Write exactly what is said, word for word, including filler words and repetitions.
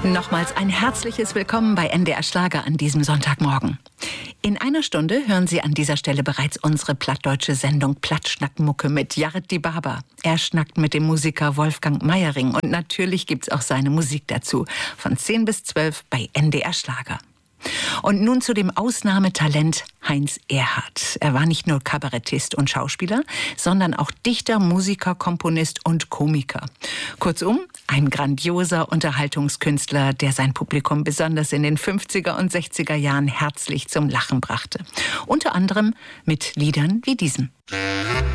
Nochmals ein herzliches Willkommen bei N D R Schlager an diesem Sonntagmorgen. In einer Stunde hören Sie an dieser Stelle bereits unsere plattdeutsche Sendung Plattschnackmucke mit Jared Die Barber. Er schnackt mit dem Musiker Wolfgang Meiering und natürlich gibt's auch seine Musik dazu. Von zehn bis zwölf bei N D R Schlager. Und nun zu dem Ausnahmetalent Heinz Erhardt. Er war nicht nur Kabarettist und Schauspieler, sondern auch Dichter, Musiker, Komponist und Komiker. Kurzum, ein grandioser Unterhaltungskünstler, der sein Publikum besonders in den fünfziger und sechziger Jahren herzlich zum Lachen brachte. Unter anderem mit Liedern wie diesem.